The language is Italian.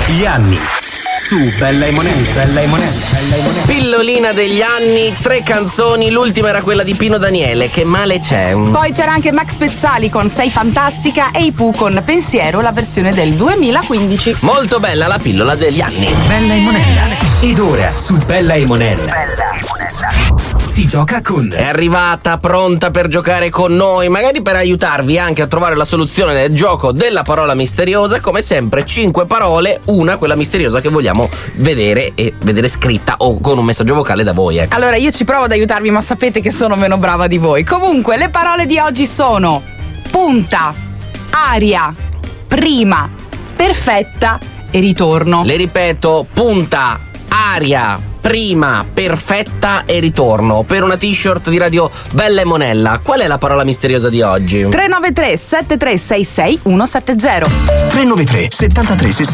Gli anni su Bella e Monella. Pillolina degli anni, 3 canzoni, l'ultima era quella di Pino Daniele, Che male c'è. Poi c'era anche Max Pezzali con Sei fantastica e i Pooh con Pensiero, la versione del 2015. Molto bella la pillola degli anni. Bella e Monella. Ed ora su Bella e Monella si gioca con... È arrivata pronta per giocare con noi, magari per aiutarvi anche a trovare la soluzione nel gioco della parola misteriosa. Come sempre 5 parole, una quella misteriosa che vogliamo vedere scritta o con un messaggio vocale da voi. Allora io ci provo ad aiutarvi, ma sapete che sono meno brava di voi. Comunque le parole di oggi sono punta, aria, prima, perfetta e ritorno. Le ripeto: punta, aria, prima, perfetta e ritorno. Per una t-shirt di Radio Bella e Monella, qual è la parola misteriosa di oggi? 393 7366 170 393 73